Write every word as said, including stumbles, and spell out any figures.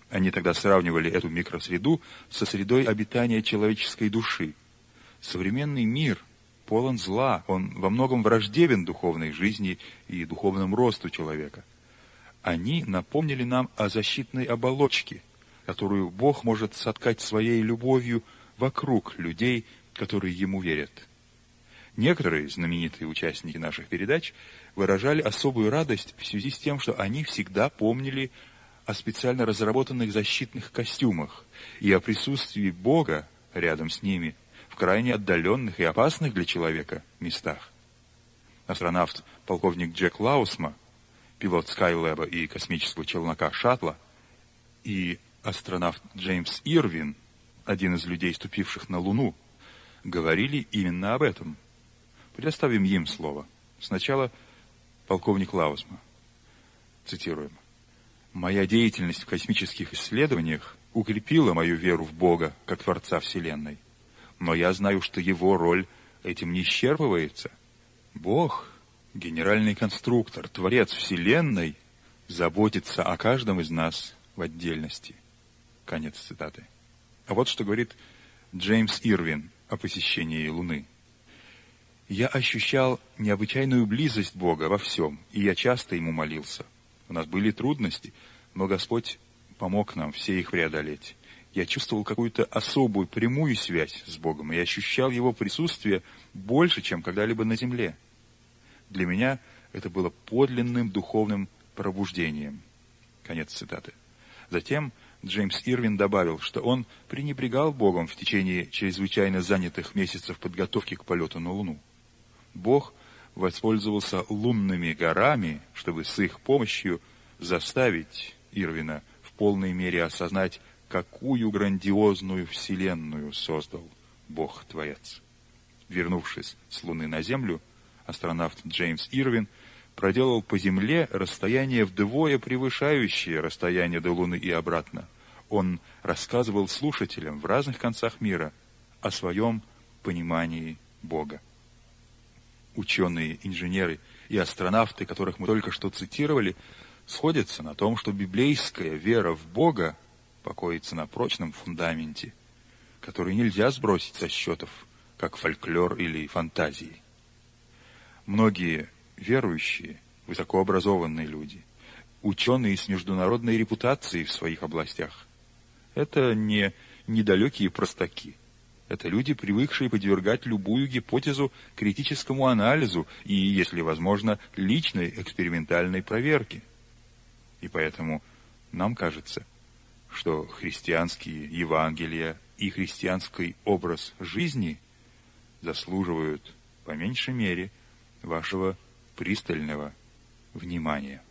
Они тогда сравнивали эту микросреду со средой обитания человеческой души. Современный мир полон зла, он во многом враждебен духовной жизни и духовному росту человека. Они напомнили нам о защитной оболочке, которую Бог может соткать своей любовью вокруг людей, которые Ему верят. Некоторые знаменитые участники наших передач выражали особую радость в связи с тем, что они всегда помнили о специально разработанных защитных костюмах и о присутствии Бога рядом с ними в крайне отдаленных и опасных для человека местах. Астронавт полковник Джек Лаусма, пилот Скайлэба и космического челнока Шаттла, и астронавт Джеймс Ирвин, один из людей, ступивших на Луну, говорили именно об этом. Предоставим им слово. Сначала полковник Лаусма. Цитируем. «Моя деятельность в космических исследованиях укрепила мою веру в Бога, как Творца Вселенной. Но я знаю, что Его роль этим не исчерпывается. Бог, генеральный конструктор, Творец Вселенной, заботится о каждом из нас в отдельности». Конец цитаты. А вот что говорит Джеймс Ирвин о посещении Луны. «Я ощущал необычайную близость Бога во всем, и я часто Ему молился. У нас были трудности, но Господь помог нам все их преодолеть. Я чувствовал какую-то особую прямую связь с Богом и ощущал Его присутствие больше, чем когда-либо на земле. Для меня это было подлинным духовным пробуждением». Конец цитаты. Затем Джеймс Ирвин добавил, что он пренебрегал Богом в течение чрезвычайно занятых месяцев подготовки к полету на Луну. Бог воспользовался лунными горами, чтобы с их помощью заставить Ирвина в полной мере осознать, какую грандиозную вселенную создал Бог-творец. Вернувшись с Луны на Землю, астронавт Джеймс Ирвин проделал по Земле расстояние вдвое превышающее расстояние до Луны и обратно. Он рассказывал слушателям в разных концах мира о своем понимании Бога. Ученые, инженеры и астронавты, которых мы только что цитировали, сходятся на том, что библейская вера в Бога покоится на прочном фундаменте, который нельзя сбросить со счетов, как фольклор или фантазии. Многие верующие, высокообразованные люди, ученые с международной репутацией в своих областях, это не недалекие простаки. Это люди, привыкшие подвергать любую гипотезу критическому анализу и, если возможно, личной экспериментальной проверке. И поэтому нам кажется, что христианские Евангелия и христианский образ жизни заслуживают, по меньшей мере, вашего пристального внимания.